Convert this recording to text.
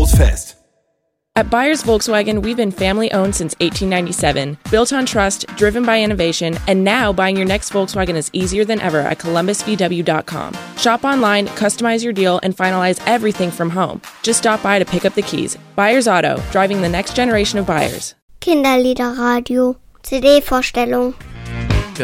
holds fest. At Byers Volkswagen, we've been family-owned since 1897, built on trust, driven by innovation, and now buying your next Volkswagen is easier than ever at columbusvw.com. Shop online, customize your deal, and finalize everything from home. Just stop by to pick up the keys. Byers Auto, driving the next generation of buyers. Kinderliederradio. CD-Vorstellung.